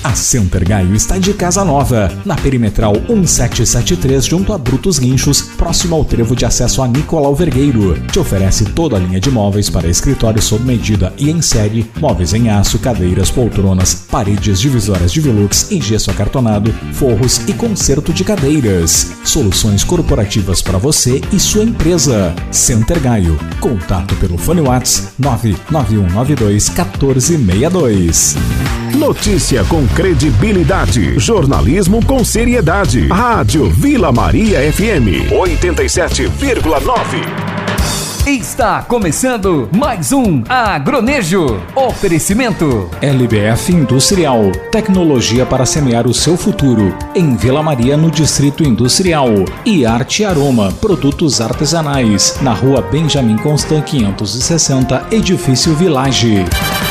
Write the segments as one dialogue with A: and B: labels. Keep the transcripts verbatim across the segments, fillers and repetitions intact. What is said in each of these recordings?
A: A Center Gaio está de casa nova, na Perimetral mil setecentos e setenta e três, junto a Brutos Guinchos, próximo ao trevo de acesso a Nicolau Vergueiro. Te oferece toda a linha de móveis para escritório sob medida e em série, móveis em aço, cadeiras, poltronas, paredes divisórias de velux em gesso acartonado, forros e conserto de cadeiras. Soluções corporativas para você e sua empresa. Center Gaio. Contato pelo fone WhatsApp nove nove um nove dois um quatro seis dois.
B: Notícia com credibilidade. Jornalismo com seriedade. Rádio Vila Maria F M oitenta e sete vírgula nove.
C: Está começando mais um Agronejo. Oferecimento
A: L B F Industrial, tecnologia para semear o seu futuro. Em Vila Maria, no Distrito Industrial. E Arte Aroma, produtos artesanais. Na Rua Benjamin Constant quinhentos e sessenta, Edifício Village.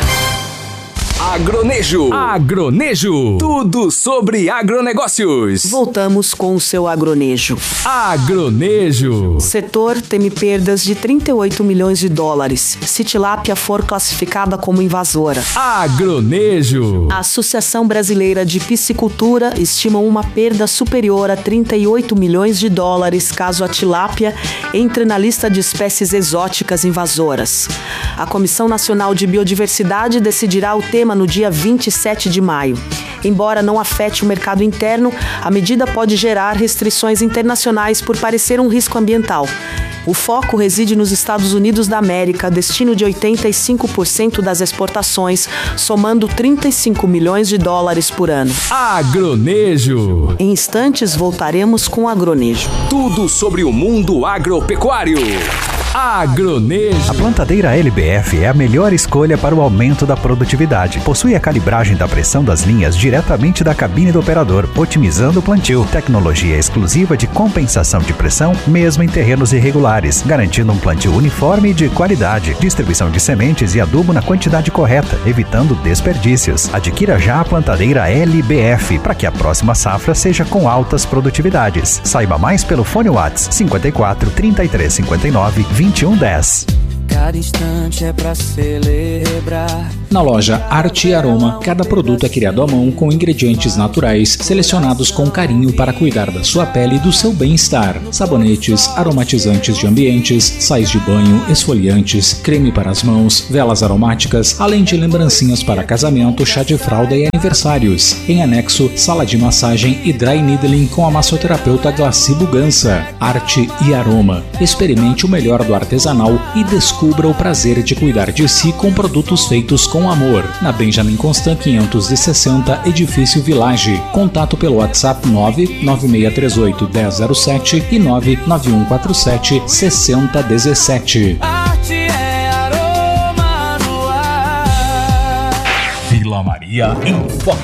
C: Agronejo. Agronejo. Tudo sobre agronegócios.
D: Voltamos com o seu Agronejo.
C: Agronejo.
D: O setor teme perdas de trinta e oito milhões de dólares se tilápia for classificada como invasora.
C: Agronejo.
D: A Associação Brasileira de Piscicultura estima uma perda superior a trinta e oito milhões de dólares caso a tilápia entre na lista de espécies exóticas invasoras. A Comissão Nacional de Biodiversidade decidirá o tema no dia vinte e sete de maio. Embora não afete o mercado interno, a medida pode gerar restrições internacionais por parecer um risco ambiental. O foco reside nos Estados Unidos da América, destino de oitenta e cinco por cento das exportações, somando trinta e cinco milhões de dólares por ano.
C: Agronejo.
D: Em instantes, voltaremos com o Agronejo.
C: Tudo sobre o mundo agropecuário. Agronejo.
E: A plantadeira L B F é a melhor escolha para o aumento da produtividade. Possui a calibragem da pressão das linhas diretamente da cabine do operador, otimizando o plantio. Tecnologia exclusiva de compensação de pressão, mesmo em terrenos irregulares, garantindo um plantio uniforme e de qualidade. Distribuição de sementes e adubo na quantidade correta, evitando desperdícios. Adquira já a plantadeira L B F para que a próxima safra seja com altas produtividades. Saiba mais pelo fone WhatsApp cinquenta e quatro, trinta e três, cinquenta e nove, vinte e um dez.
F: Cada instante é pra celebrar.
A: Na loja Arte e Aroma, cada produto é criado à mão com ingredientes naturais, selecionados com carinho para cuidar da sua pele e do seu bem-estar. Sabonetes, aromatizantes de ambientes, sais de banho, esfoliantes, creme para as mãos, velas aromáticas, além de lembrancinhas para casamento, chá de fralda e aniversários. Em anexo, sala de massagem e dry needling com a massoterapeuta Glaci Bugança. Arte e Aroma. Experimente o melhor do artesanal e descubra o prazer de cuidar de si com produtos feitos com amor. Na Benjamin Constant quinhentos e sessenta, Edifício Village. Contato pelo WhatsApp nove nove seis três oito, um zero zero sete e nove nove um quatro sete, seis zero um sete.
F: Arte é aroma no ar.
A: Vila Maria em Foco.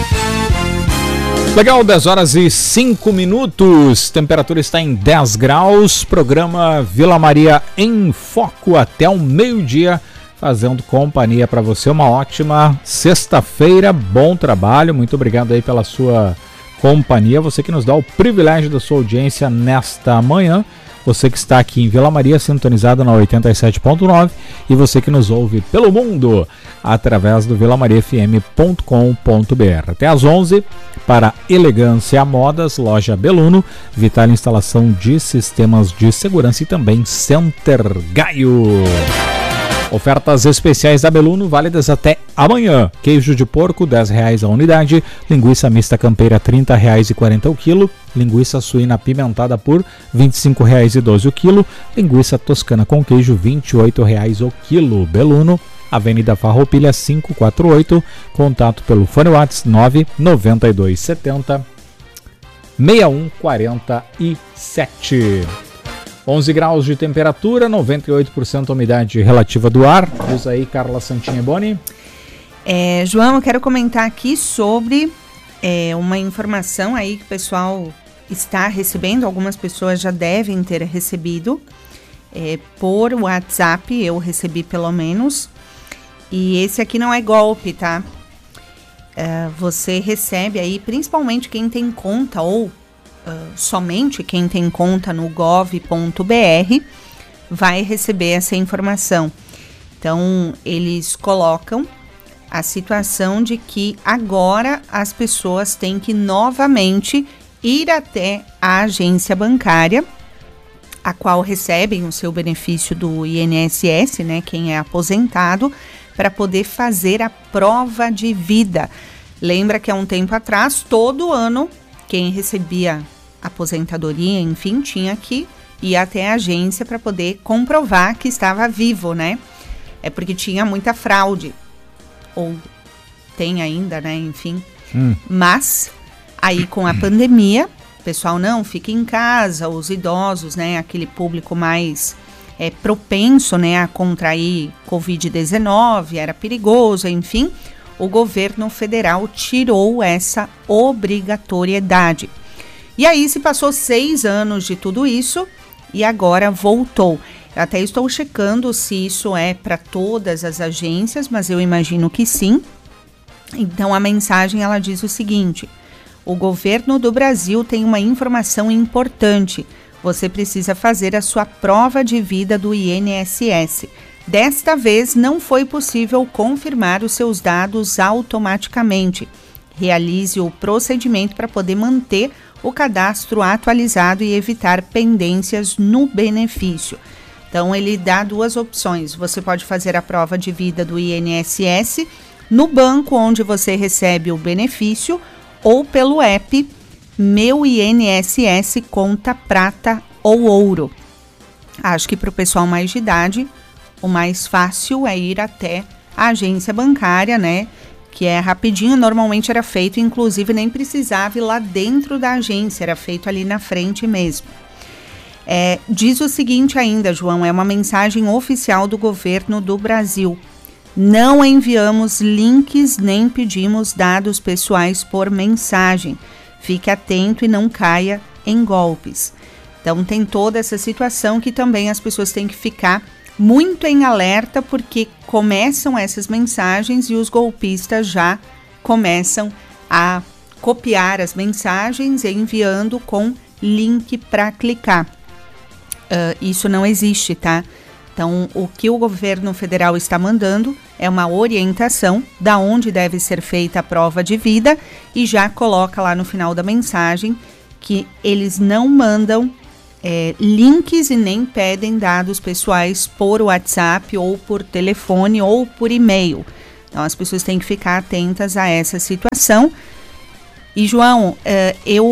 A: Legal, dez horas e cinco minutos, temperatura está em dez graus, programa Vila Maria em Foco até o meio-dia, fazendo companhia para você. Uma ótima sexta-feira, bom trabalho, muito obrigado aí pela sua companhia, você que nos dá o privilégio da sua audiência nesta manhã. Você que está aqui em Vila Maria, sintonizado na oitenta e sete ponto nove, e você que nos ouve pelo mundo através do vila maria f m ponto com ponto b r. Até às onze, para Elegância Modas, loja Beluno, Vital Instalação de Sistemas de Segurança e também Center Gaio. Ofertas especiais da Beluno, válidas até amanhã. Queijo de porco, dez reais a unidade. Linguiça mista campeira, trinta reais e quarenta o quilo. Linguiça suína apimentada por vinte e cinco reais e doze o quilo. Linguiça toscana com queijo, vinte e oito reais o quilo. Beluno, Avenida Farroupilha quinhentos e quarenta e oito. Contato pelo fone WhatsApp nove nove dois sete zero, seis um quatro sete. onze graus de temperatura, noventa e oito por cento umidade relativa do ar. Diz aí, Carla Santinha Boni.
G: É, João, eu quero comentar aqui sobre é, uma informação aí que o pessoal está recebendo, algumas pessoas já devem ter recebido, é, por WhatsApp, eu recebi pelo menos, e esse aqui não é golpe, tá? É, você recebe aí, principalmente quem tem conta ou Uh, somente quem tem conta no gov ponto b r vai receber essa informação. Então, eles colocam a situação de que agora as pessoas têm que novamente ir até a agência bancária, a qual recebem o seu benefício do I N S S, né, quem é aposentado, para poder fazer a prova de vida. Lembra que há um tempo atrás, todo ano, quem recebia aposentadoria, enfim, tinha que ir até a agência para poder comprovar que estava vivo, né? É porque tinha muita fraude. Ou tem ainda, né? Enfim. Hum. Mas, aí com a pandemia, o pessoal não, fica em casa, os idosos, né? Aquele público mais é, propenso, né? A contrair covid dezenove, era perigoso, enfim. O governo federal tirou essa obrigatoriedade. E aí se passou seis anos de tudo isso e agora voltou. Eu até estou checando se isso é para todas as agências, mas eu imagino que sim. Então a mensagem ela diz o seguinte: o governo do Brasil tem uma informação importante. Você precisa fazer a sua prova de vida do I N S S. Desta vez não foi possível confirmar os seus dados automaticamente. Realize o procedimento para poder manter o cadastro atualizado e evitar pendências no benefício. Então, ele dá duas opções. Você pode fazer a prova de vida do I N S S no banco onde você recebe o benefício ou pelo app Meu I N S S Conta Prata ou Ouro. Acho que para o pessoal mais de idade, o mais fácil é ir até a agência bancária, né? Que é rapidinho, normalmente era feito, inclusive nem precisava ir lá dentro da agência, era feito ali na frente mesmo. É, diz o seguinte ainda, João, é uma mensagem oficial do governo do Brasil. Não enviamos links nem pedimos dados pessoais por mensagem. Fique atento e não caia em golpes. Então tem toda essa situação que também as pessoas têm que ficar muito em alerta, porque começam essas mensagens e os golpistas já começam a copiar as mensagens e enviando com link para clicar. Uh, isso não existe, tá? Então, o que o governo federal está mandando é uma orientação da onde deve ser feita a prova de vida e já coloca lá no final da mensagem que eles não mandam É, links e nem pedem dados pessoais por WhatsApp ou por telefone ou por e-mail. Então as pessoas têm que ficar atentas a essa situação. E João, uh, eu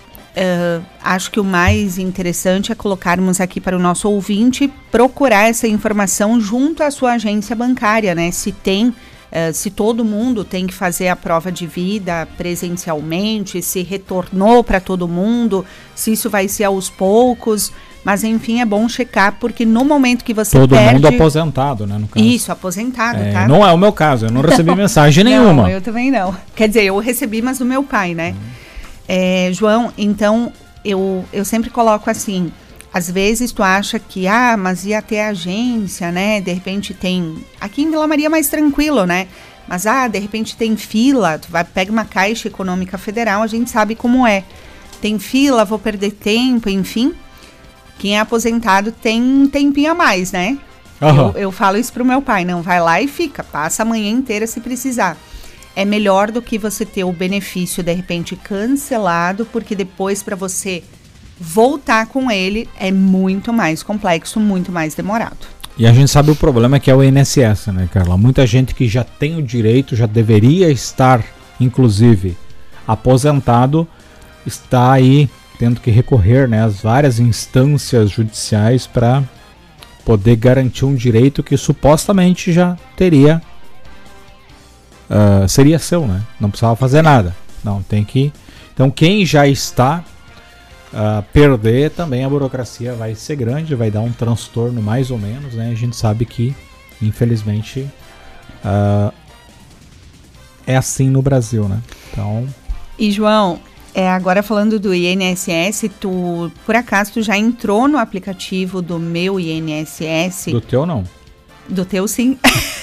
G: uh, acho que o mais interessante é colocarmos aqui para o nosso ouvinte procurar essa informação junto à sua agência bancária, né? Se tem, uh, se todo mundo tem que fazer a prova de vida presencialmente, se retornou para todo mundo, se isso vai ser aos poucos, mas enfim, é bom checar, porque no momento que você
A: todo
G: perde...
A: mundo aposentado, né, no caso.
G: Isso, aposentado,
A: é,
G: tá?
A: Não é o meu caso, eu não recebi mensagem nenhuma.
G: Não, eu também não. Quer dizer, eu recebi, mas do meu pai, né? Uhum. É, João, então, eu, eu sempre coloco assim, às vezes tu acha que, ah, mas ia ter agência, né? De repente tem... Aqui em Vila Maria é mais tranquilo, né? Mas, ah, de repente tem fila, tu vai, pega uma Caixa Econômica Federal, a gente sabe como é. Tem fila, vou perder tempo, enfim. Quem é aposentado tem um tempinho a mais, né? Uhum. Eu, eu falo isso pro meu pai, não, vai lá e fica, passa a manhã inteira se precisar. É melhor do que você ter o benefício, de repente, cancelado, porque depois para você voltar com ele é muito mais complexo, muito mais demorado.
A: E a gente sabe o problema que é o I N S S, né, Carla? Muita gente que já tem o direito, já deveria estar, inclusive, aposentado, está aí tendo que recorrer, né, às várias instâncias judiciais para poder garantir um direito que supostamente já teria, uh, seria seu, né? Não precisava fazer nada. Não, tem que... Então, quem já está a uh, perder, também a burocracia vai ser grande, vai dar um transtorno mais ou menos, né? A gente sabe que, infelizmente, uh, é assim no Brasil, né? Então...
G: E, João... É, agora falando do I N S S, tu, por acaso, tu já entrou no aplicativo do Meu I N S S?
A: Do teu, não.
G: Do teu, sim.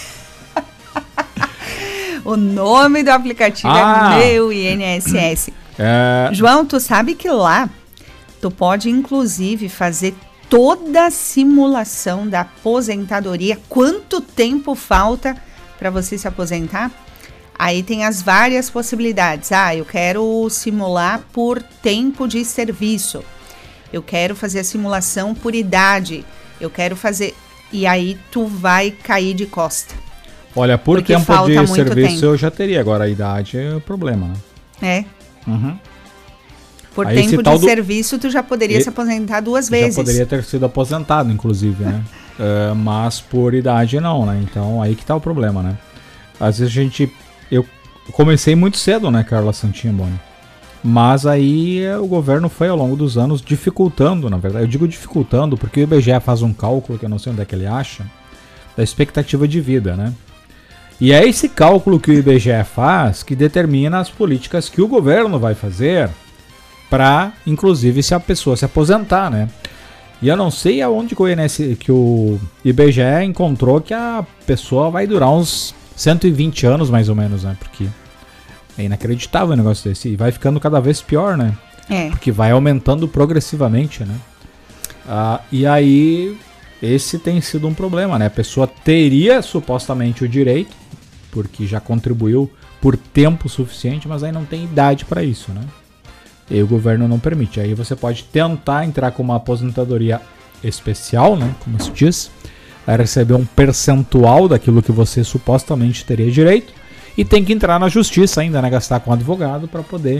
G: O nome do aplicativo ah. é Meu I N S S. É... João, tu sabe que lá tu pode, inclusive, fazer toda a simulação da aposentadoria. Quanto tempo falta para você se aposentar? Aí tem as várias possibilidades. Ah, eu quero simular por tempo de serviço. Eu quero fazer a simulação por idade. Eu quero fazer... E aí tu vai cair de costa.
A: Olha, por
G: Porque
A: tempo
G: falta
A: de
G: muito
A: serviço
G: tempo.
A: eu já teria. Agora a idade é o problema, né?
G: É.
A: Uhum.
G: Por
A: Aí esse
G: tempo
A: tal
G: de
A: do-
G: serviço, tu já poderia
A: E-
G: se aposentar duas
A: Já
G: vezes.
A: poderia ter sido aposentado, inclusive, né? É, mas por idade não, né? Então aí que tá o problema, né? Às vezes a gente... Eu comecei muito cedo, né, Carla Santinha Boni? Mas aí é, o governo foi ao longo dos anos dificultando, na verdade. Eu digo dificultando porque o I B G E faz um cálculo, que eu não sei onde é que ele acha, da expectativa de vida, né? E é esse cálculo que o I B G E faz que determina as políticas que o governo vai fazer para, inclusive, se a pessoa se aposentar, né? E eu não sei aonde que o I N S, que o I B G E encontrou que a pessoa vai durar uns cento e vinte anos, mais ou menos, né? Porque é inacreditável o negócio desse. E vai ficando cada vez pior, né?
G: É.
A: Porque vai aumentando progressivamente, né? Ah, e aí, esse tem sido um problema, né? A pessoa teria supostamente o direito, porque já contribuiu por tempo suficiente, mas aí não tem idade para isso, né? E aí o governo não permite. Aí você pode tentar entrar com uma aposentadoria especial, né? Como se diz. Vai receber um percentual daquilo que você supostamente teria direito. E tem que entrar na justiça ainda, né? Gastar com advogado para poder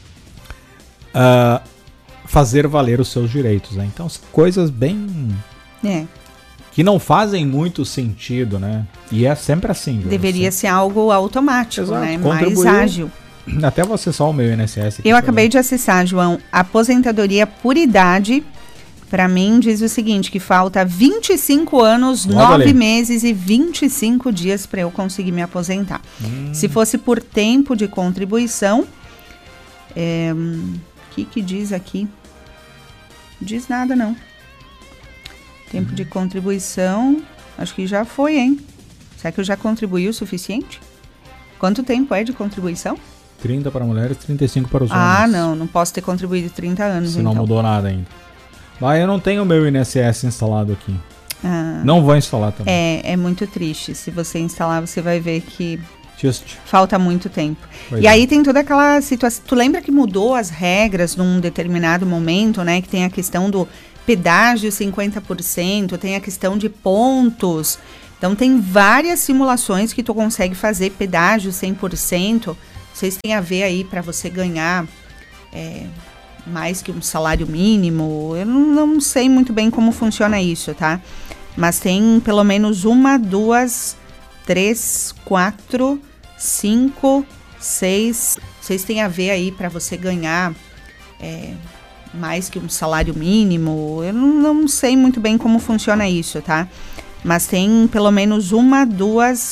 A: uh, fazer valer os seus direitos, né? Então, são coisas bem...
G: É.
A: que não fazem muito sentido, né? E é sempre assim. Viu?
G: Deveria
A: Você...
G: ser algo automático,
A: Exato,
G: né? Mais
A: contribuiu.
G: ágil.
A: Até vou acessar o meu I N S S. aqui
G: Eu
A: pra
G: acabei
A: ver.
G: de acessar, João. Aposentadoria por idade, para mim, diz o seguinte, que falta vinte e cinco anos,
A: Logo
G: nove
A: ali.
G: meses e vinte e cinco dias para eu conseguir me aposentar.
A: Hum.
G: Se fosse por tempo de contribuição, é, o que que diz aqui? Diz nada, não. Tempo
A: Hum.
G: de contribuição, acho que já foi, hein? Será que eu já contribuí o suficiente? Quanto tempo é de contribuição?
A: trinta para mulheres, trinta e cinco para os homens.
G: Ah, não, não posso ter contribuído trinta anos,
A: Se
G: então.
A: não mudou nada ainda. Mas eu não tenho o meu I N S S instalado aqui.
G: Ah,
A: Não vou instalar também.
G: é, é muito triste. Se você instalar, você vai ver que
A: Just.
G: falta muito tempo.
A: Pois
G: e
A: é.
G: aí tem toda aquela situação. Tu lembra que mudou as regras num determinado momento, né? Que tem a questão do pedágio cinquenta por cento, tem a questão de pontos. Então tem várias simulações que tu consegue fazer pedágio cem por cento. Vocês têm a ver aí para você ganhar é, mais que um salário mínimo. Eu não, não sei muito bem como funciona isso, tá? Mas tem pelo menos uma, duas, três, quatro, cinco, seis. Vocês têm a ver aí para você ganhar é, mais que um salário mínimo. Eu não, não sei muito bem como funciona isso, tá? Mas tem pelo menos uma, duas,